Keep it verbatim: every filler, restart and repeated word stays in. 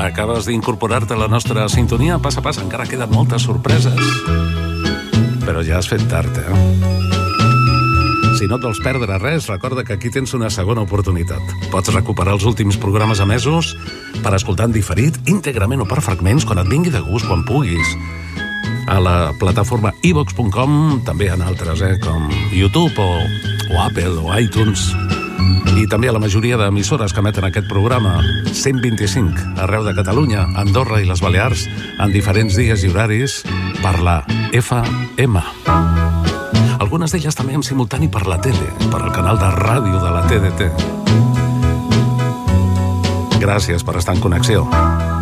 acabes d'incorporar-te a la nostra sintonia, passa, passa, encara queden moltes sorpreses, però ja has fet tard, eh? Si no et vols perdre res, recorda que aquí tens una segona oportunitat. Pots recuperar els últims programes emesos per escoltar en diferit, íntegrament o per fragments, quan et vingui de gust, quan puguis. A la plataforma i vox punt com, també en altres, eh, com YouTube o, o Apple o iTunes. I també a la majoria d'emissores que emeten aquest programa, cent vint-i-cinc, arreu de Catalunya, Andorra i les Balears, en diferents dies i horaris, per la F M. Algunes d'elles també en simultani per la tele, per al canal de ràdio de la T D T. Gràcies per estar en connexió.